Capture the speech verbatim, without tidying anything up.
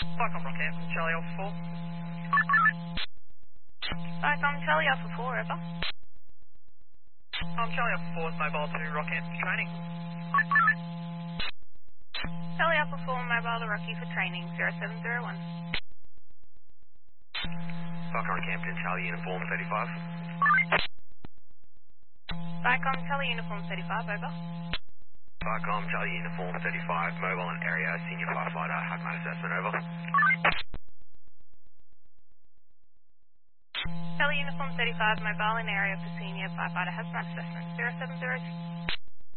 Fuck, I'm Rockhampton, Charlie Alpha four. Hi, I'm Charlie Alpha four, over. I'm Charlie Alpha four, mobile to Rockhampton training. Charlie Alpha four, mobile to Rocky for training, zero seven zero one. Fuck, I'm Rockhampton, Charlie uniform thirty-five. Vicom, Charlie uniform thirty-five, over. Fuck, I'm Charlie uniform thirty-five, mobile in area, senior firefighter, hazmat assessment, over. Charlie uniform thirty-five, mobile in area for senior firefighter hazmat assessment, zero seven zero two.